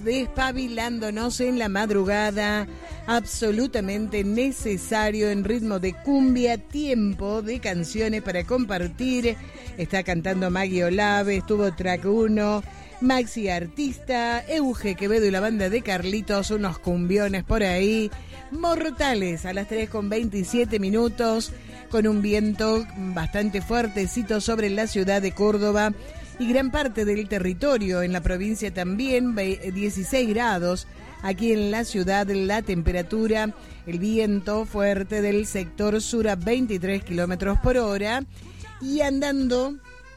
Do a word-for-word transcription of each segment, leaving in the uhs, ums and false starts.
despabilándonos en la madrugada, absolutamente necesario en ritmo de cumbia, tiempo de canciones para compartir. Está cantando Maggie Olave, estuvo track uno, Maxi Artista, Euge Quevedo y la banda de Carlitos, unos cumbiones por ahí, mortales a las tres con veintisiete minutos, con un viento bastante fuertecito sobre la ciudad de Córdoba y gran parte del territorio, en la provincia también, dieciséis grados, aquí en la ciudad la temperatura, el viento fuerte del sector sur a veintitrés kilómetros por hora y andando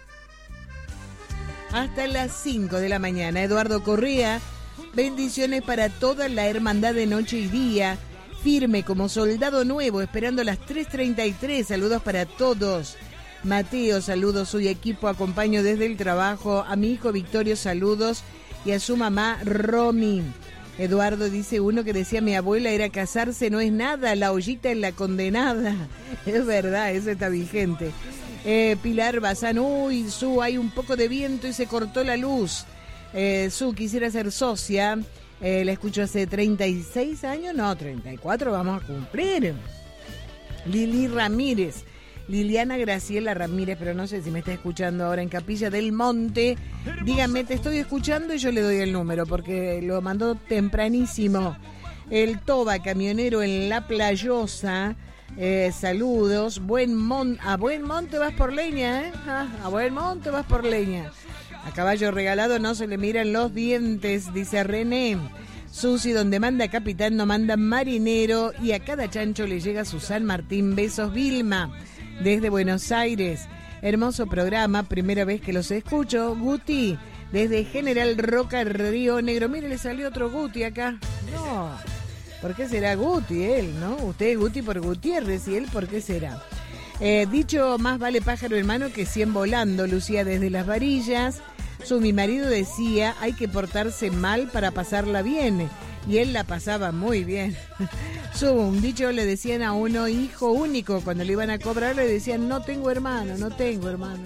hasta las cinco de la mañana. Eduardo Correa, bendiciones para toda la hermandad de noche y día, firme como soldado nuevo, esperando las tres treinta y tres, saludos para todos. Mateo, saludos, su equipo, acompaño desde el trabajo, a mi hijo Victorio, saludos, y a su mamá Romy. Eduardo dice, uno que decía mi abuela era casarse no es nada, la ollita es la condenada. Es verdad, eso está vigente. Eh, Pilar Bazán, uy, Su, hay un poco de viento y se cortó la luz. Eh, Su, quisiera ser socia, eh, la escucho hace treinta y seis años, no, treinta y cuatro vamos a cumplir. Lili Ramírez. Liliana Graciela Ramírez, pero no sé si me está escuchando ahora en Capilla del Monte. Dígame, te estoy escuchando y yo le doy el número porque lo mandó tempranísimo. El Toba, camionero en La Playosa, eh, saludos. Buen mon a Buen Monte vas por leña, ¿eh? Ah, a Buen Monte vas por leña. A caballo regalado no se le miran los dientes, dice René. Susi, donde manda capitán no manda marinero, y a cada chancho le llega su San Martín. Besos, Vilma. Desde Buenos Aires, hermoso programa, primera vez que los escucho. Guti, desde General Roca, Río Negro. Mire, le salió otro Guti acá. No, ¿por qué será Guti él, no? Usted es Guti por Gutiérrez y él, ¿por qué será? Eh, dicho, más vale pájaro hermano que cien volando. Lucía desde Las Varillas. Su mi marido decía, hay que portarse mal para pasarla bien. Y él la pasaba muy bien. Su, un dicho le decían a uno hijo único, cuando le iban a cobrar le decían, no tengo hermano, no tengo hermano.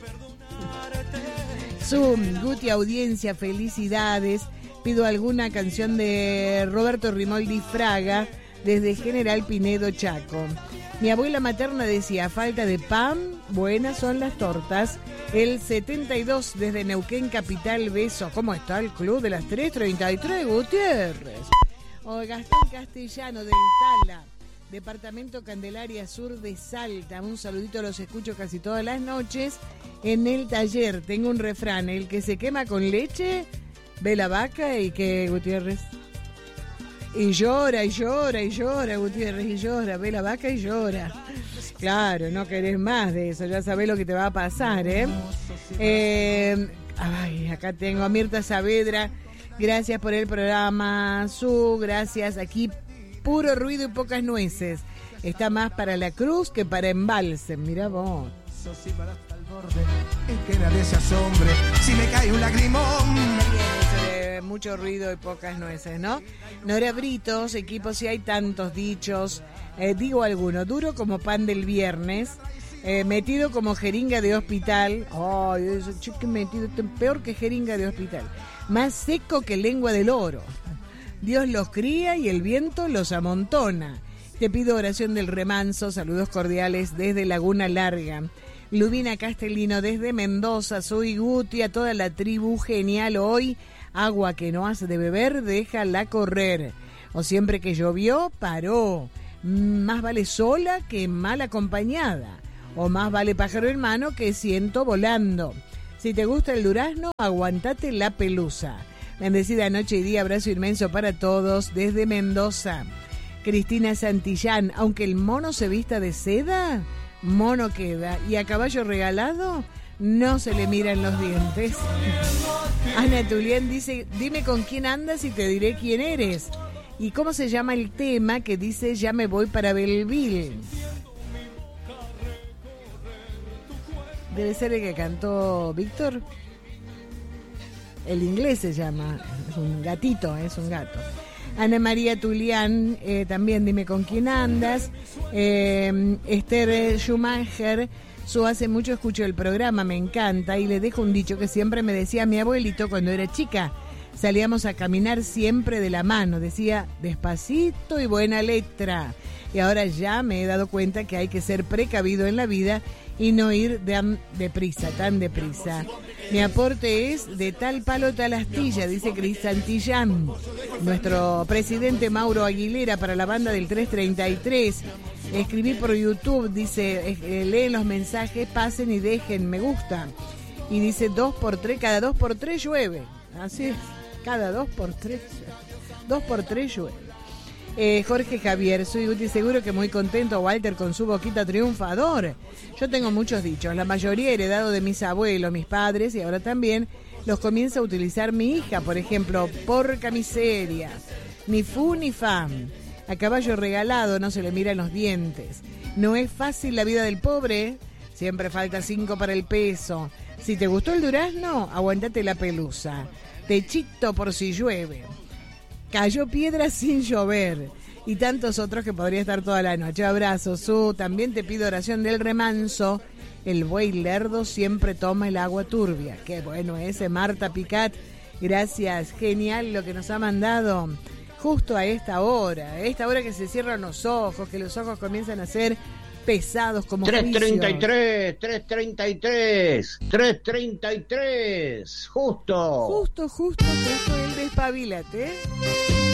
Su, Guti, audiencia, felicidades. Pido alguna canción de Roberto Rimoldi Fraga, desde General Pinedo, Chaco. Mi abuela materna decía, falta de pan, buenas son las tortas. El setenta y dos, desde Neuquén Capital, besos. ¿Cómo está el club de las tres treinta y tres, Gutiérrez? O Gastón Castellano del Tala, departamento Candelaria Sur de Salta. Un saludito, los escucho casi todas las noches. En el taller tengo un refrán, el que se quema con leche, ve la vaca y que, Gutiérrez. Y llora, y llora, y llora, Gutiérrez, y llora, ve la vaca y llora. Claro, no querés más de eso, ya sabés lo que te va a pasar, ¿eh? eh ay, acá tengo a Mirta Saavedra. Gracias por el programa, Su, gracias. Aquí puro ruido y pocas nueces. Está más para la cruz que para embalse. Mira vos. Que nadie se asombre si me cae un lagrimón. Mucho ruido y pocas nueces, ¿no? Nora Britos, equipo, si hay tantos dichos. Eh, digo alguno, duro como pan del viernes. Eh, metido como jeringa de hospital. Ay, eso, chique, metido, peor que jeringa de hospital. Más seco que lengua del oro. Dios los cría y el viento los amontona. Te pido oración del remanso, saludos cordiales desde Laguna Larga. Lubina Castellino desde Mendoza, soy Guti, a toda la tribu genial hoy. Agua que no hace de beber, déjala correr. O siempre que llovió, paró. Más vale sola que mal acompañada. O más vale pájaro en mano que ciento volando. Si te gusta el durazno, aguantate la pelusa. Bendecida noche y día, abrazo inmenso para todos desde Mendoza. Cristina Santillán, aunque el mono se vista de seda, mono queda. Y a caballo regalado, no se le miran los dientes. Ana Tulián dice, dime con quién andas y te diré quién eres. ¿Y cómo se llama el tema que dice ya me voy para Belleville? Debe ser el que cantó Víctor. El inglés se llama, es un gatito, es un gato. Ana María Tulián, eh, también dime con quién andas. Eh, Esther Schumacher, Su, hace mucho escucho el programa, me encanta, y le dejo un dicho que siempre me decía mi abuelito cuando era chica. salíamos a caminar siempre de la mano, decía despacito y buena letra. Y ahora ya me he dado cuenta que hay que ser precavido en la vida y no ir de deprisa, tan deprisa. Mi aporte es de tal palo tal astilla, dice Cris Santillán. Nuestro presidente Mauro Aguilera para la banda del tres treinta y tres. Escribí por YouTube, dice, eh, leen los mensajes, pasen y dejen, me gusta. Y dice dos por tres, cada dos por tres llueve. Así es, cada dos por tres, dos por tres llueve. Eh, Jorge Javier, soy útil, seguro que muy contento Walter con su boquita triunfador. Yo tengo muchos dichos, la mayoría heredado de mis abuelos, mis padres, y ahora también los comienza a utilizar mi hija, por ejemplo, porca miseria, ni fu ni fam, a caballo regalado no se le miran los dientes, no es fácil la vida del pobre, siempre falta cinco para el peso, si te gustó el durazno, aguantate la pelusa, techito por si llueve. Cayó piedra sin llover y tantos otros que podría estar toda la noche. Abrazo, Su. También te pido oración del remanso. El buey lerdo siempre toma el agua turbia. Qué bueno ese, Marta Picat. Gracias, genial lo que nos ha mandado justo a esta hora. A esta hora que se cierran los ojos, que los ojos comienzan a ser pesados como tres treinta y tres, tres treinta y tres, tres treinta y tres, justo. Justo, justo, justo el despabilate.